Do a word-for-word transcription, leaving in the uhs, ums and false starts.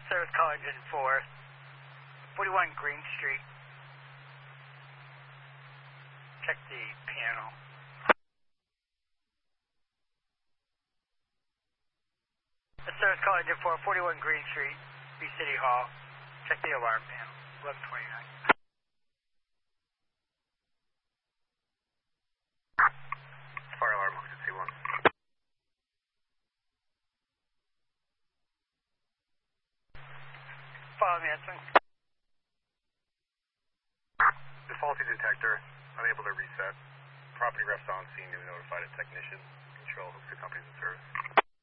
Service call engine for forty-one Green Street. Check the panel. The service call engine for forty-one Green Street, B City Hall. Check the alarm panel. eleven twenty-nine. Fire alarm, hooked to C one. Follow me, answering. The faulty detector, unable to reset. Property refs on scene, newly notified a technician. Control hooks to companies in service.